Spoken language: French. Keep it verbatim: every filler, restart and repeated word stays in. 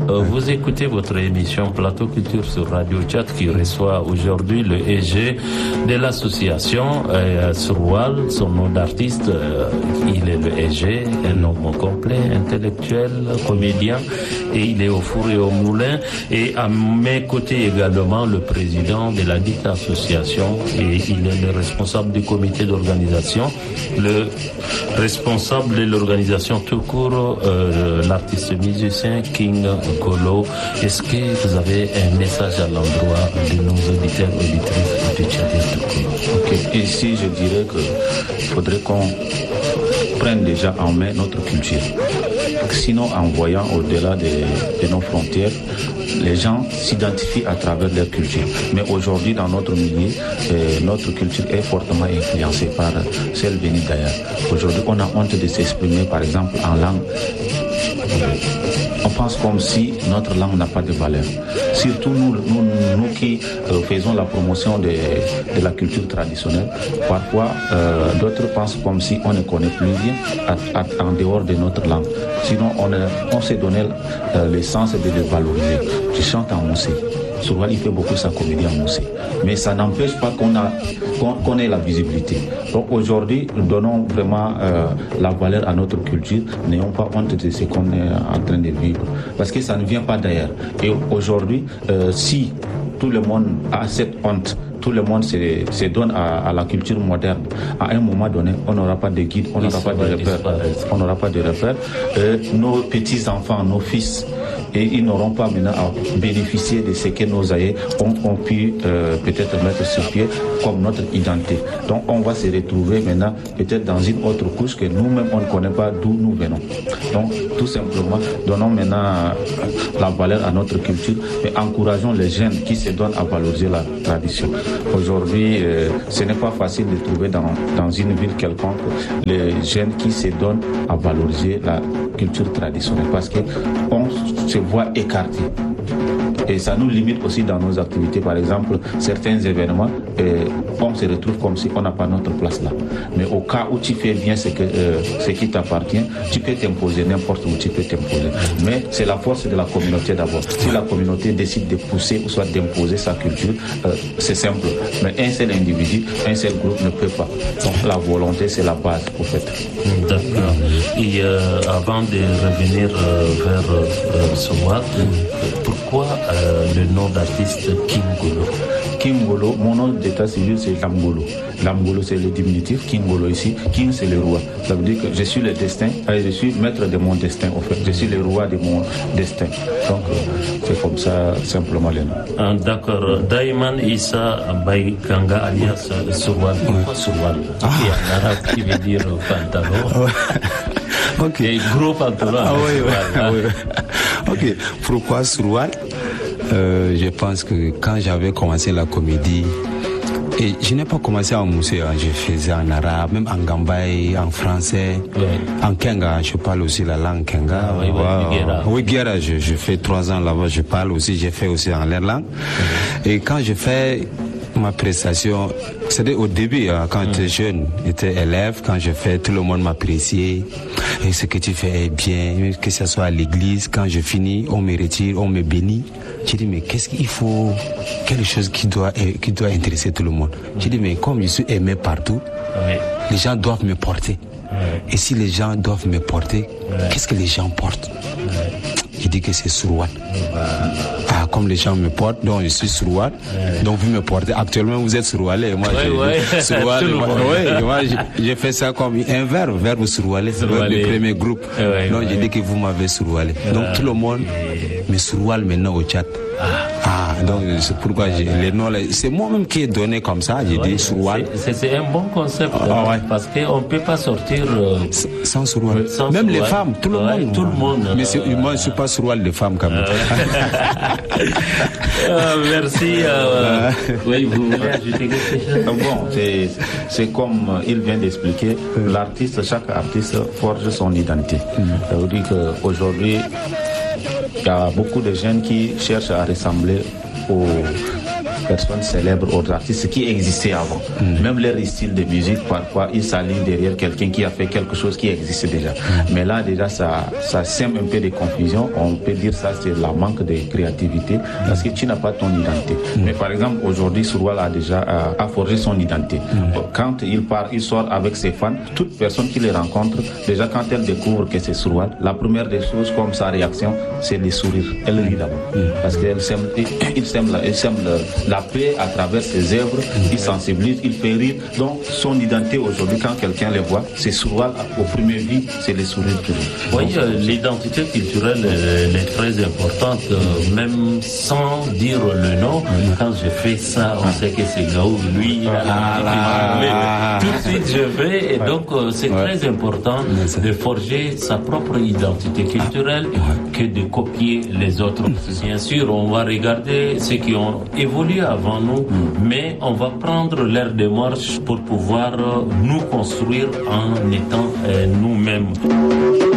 Euh, vous écoutez votre émission Plateau Culture sur Radio Tchad qui reçoit aujourd'hui le E G de l'association euh, Surwal. Son nom d'artiste, euh, il est le E G, un homme complet, intellectuel, comédien, et il est au four et au moulin. Et à mes côtés également le président de la dite association, et il est le responsable du comité d'organisation, le responsable de l'organisation tout court, euh, l'artiste musicien King Ngolo. Est-ce que vous avez un message à l'endroit de nos auditeurs et auditrices de Tchadien tout court? Ok, ici je dirais qu'il faudrait qu'on prenne déjà en main notre culture. Sinon, en voyant au-delà de, de nos frontières, les gens s'identifient à travers leur culture. Mais aujourd'hui, dans notre milieu, euh, notre culture est fortement influencée par celle venue d'ailleurs. Aujourd'hui, on a honte de s'exprimer, par exemple, en langue. On pense comme si notre langue n'a pas de valeur. Surtout nous, nous, nous qui euh, faisons la promotion de, de la culture traditionnelle, parfois euh, d'autres pensent comme si on ne connaît plus rien à, à, en dehors de notre langue. Sinon, on, on s'est donné euh, le sens de le valoriser. Je chante en moussé. Surwal, il fait beaucoup sa comédie en moussé. Mais ça n'empêche pas qu'on a, qu'on, qu'on ait la visibilité. Donc aujourd'hui, nous donnons vraiment euh, la valeur à notre culture. N'ayons pas honte de ce qu'on est en train de vivre. Parce que ça ne vient pas d'ailleurs. Et aujourd'hui, euh, si tout le monde a cette honte, tout le monde se, se donne à, à la culture moderne, à un moment donné, on n'aura pas de guide, on n'aura pas de repères. On n'aura pas de repères. Euh, nos petits-enfants, nos fils, et ils n'auront pas maintenant à bénéficier de ce que nos aïeux ont, ont pu euh, peut-être mettre sur pied comme notre identité. Donc on va se retrouver maintenant peut-être dans une autre couche que nous-mêmes on ne connaît pas d'où nous venons. Donc tout simplement, donnons maintenant la valeur à notre culture et encourageons les jeunes qui se donnent à valoriser la tradition. Aujourd'hui, euh, ce n'est pas facile de trouver dans, dans une ville quelconque les jeunes qui se donnent à valoriser la culture traditionnelle parce qu'on se voit écarté. Et ça nous limite aussi dans nos activités. Par exemple, certains événements, euh, on se retrouve comme si on n'a pas notre place là. Mais au cas où tu fais bien ce, que, euh, ce qui t'appartient, tu peux t'imposer n'importe où tu peux t'imposer. Mais c'est la force de la communauté d'abord. Si la communauté décide de pousser ou soit d'imposer sa culture, euh, c'est simple. Mais un seul individu, un seul groupe ne peut pas. Donc la volonté, c'est la base, au fait. D'accord. Et euh, avant de revenir euh, vers euh, Surwal, pourquoi euh, le nom d'artiste King Ngolo? King Ngolo, mon nom d'état civil c'est Lamgolo. Lamgolo c'est le diminutif, King Ngolo ici, King c'est le roi. Ça veut dire que je suis le destin, je suis maître de mon destin en fait, je suis le roi de mon destin. Donc c'est comme ça simplement le nom. Ah, d'accord. Daiman Issa Baïkanga alias Surwal. Pourquoi Surwal? Qui est en arabe qui veut dire pantalon. Ok. Et gros pantalon. Ah oui, oui, oui. Ok. Pourquoi Surwal? Euh, je pense que quand j'avais commencé la comédie, et je n'ai pas commencé en moussé, hein, je faisais en arabe, même en gambaye, en français, oui. En kenga, je parle aussi la langue kenga. Ah, oui, oui, wow. Oui, guéra, je, je fais trois ans là-bas, je parle aussi, j'ai fait aussi en leur langue. Oui. Et quand je fais ma prestation, c'était au début, hein, quand j'étais jeune, j'étais élève, quand je fais, tout le monde m'appréciait. Et ce que tu fais est bien, que ce soit à l'église, quand je finis, on me retire, on me bénit. J'ai dit, mais qu'est-ce qu'il faut, quelque chose qui doit, qui doit intéresser tout le monde. J'ai dit, mais comme je suis aimé partout, oui. Les gens doivent me porter. Oui. Et si les gens doivent me porter, oui. Qu'est-ce que les gens portent? Oui. J'ai dit que c'est Surwal. Ah, comme les gens me portent, donc je suis Surwal. Ouais. Donc vous me portez. Actuellement, vous êtes Surwalé. Moi, ouais, ouais. Surwal. Moi, ouais, moi j'ai fait ça comme un verbe, verbe Surwalé. C'est le premier groupe. Ouais, donc ouais. J'ai dit que vous m'avez Surwalé. Ouais. Donc tout le monde me Surwal maintenant au chat. Ah, ah donc c'est pourquoi j'ai les noms. C'est moi-même qui ai donné comme ça. J'ai ouais, dit Surwal. C'est, c'est un bon concept. Ah, ouais. Parce qu'on ne peut pas sortir euh, sans Surwal. Sans même Surwal. Les femmes, tout le ouais, monde. Tout le monde. Mais c'est, moi, je ne suis pas Surwal des femmes quand même. Ah, merci. Euh, oui, vous voulez ajouter quelque chose? Bon, c'est, c'est comme il vient d'expliquer, l'artiste, chaque artiste forge son identité. Mm. Ça veut dire qu'aujourd'hui, il y a beaucoup de jeunes qui cherchent à ressembler aux, personnes célèbres, aux artistes qui existaient avant. Mm. Même leur style de musique, parfois, ils s'alignent derrière quelqu'un qui a fait quelque chose qui existait déjà. Mm. Mais là, déjà, ça, ça sème un peu de confusion. On peut dire ça, c'est la manque de créativité, mm. parce que tu n'as pas ton identité. Mm. Mais par exemple, aujourd'hui, Surwal a déjà a, a forgé son identité. Mm. Quand il part, il sort avec ses fans, toute personne qui les rencontre, déjà quand elle découvre que c'est Surwal, la première des choses, comme sa réaction, c'est de sourire. Elle rit d'abord. Mm. Parce qu'elle sème, il sème, la, il sème la, la paix à travers ses œuvres, mm. il sensibilise, il fait rire. Donc, son identité aujourd'hui, quand quelqu'un le voit, c'est Surwal au premier vue, c'est le sourire qui rit. Oui, euh, l'identité culturelle elle est très importante, euh, même sans dire le nom. Mm. Quand je fais ça, on sait que c'est Gaou, lui, il a ah, tout de suite je vais, et donc euh, c'est ouais. très important de forger sa propre identité culturelle que de copier les autres. Bien sûr, on va regarder ceux qui ont évolué avant nous, mais on va prendre leur démarche pour pouvoir nous construire en étant euh, nous-mêmes.